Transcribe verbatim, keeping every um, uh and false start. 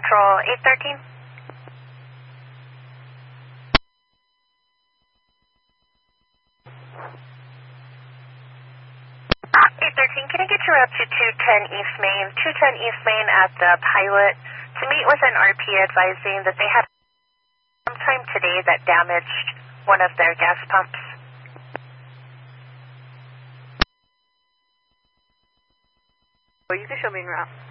Control eight thirteen. eight thirteen, can I get you up to two ten East Main, two ten East Main at the Pilot to meet with an R P advising that they had sometime today that damaged one of their gas pumps. Well, you can show me en route.